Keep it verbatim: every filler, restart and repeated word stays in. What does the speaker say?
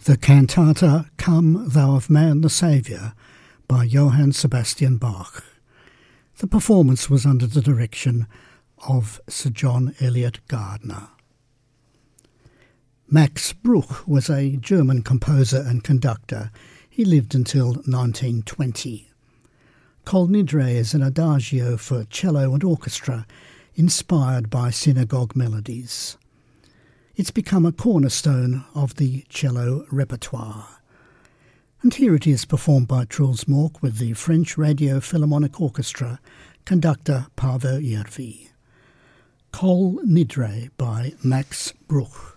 The cantata Come Thou of Man the Saviour by Johann Sebastian Bach. The performance was under the direction of Sir John Eliot Gardiner. Max Bruch was a German composer and conductor. He lived until nineteen twenty. Kol Nidre is an adagio for cello and orchestra inspired by synagogue melodies. It's become a cornerstone of the cello repertoire. And here it is performed by Truls Mork with the French Radio Philharmonic Orchestra, conductor Paavo Järvi. Kol Nidre by Max Bruch.